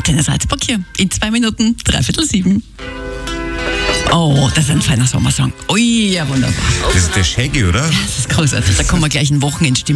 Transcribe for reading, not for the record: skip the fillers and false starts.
Dennis Reizburg hier. In 2 Minuten, 6:45. Oh, das ist ein feiner Sommersong. Ui, ja, wunderbar. Das ist der Shaggy, oder? Das ist großartig. Da kommen wir gleich in Wochenendstimmung.